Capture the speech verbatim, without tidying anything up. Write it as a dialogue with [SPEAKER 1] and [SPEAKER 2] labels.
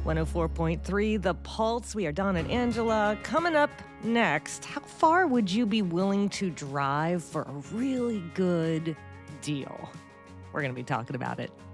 [SPEAKER 1] one oh four point three, The Pulse. We are Don and Angela. Coming up next, how far would you be willing to drive for a really good deal? We're going to be talking about it